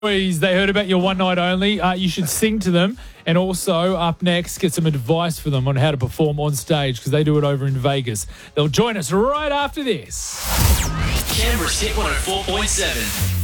Boys, they heard about your one night only. You should sing to them, and also up next, get some advice for them on how to perform on stage because they do it over in Vegas. They'll join us right after this. Canberra's Hit 104.7.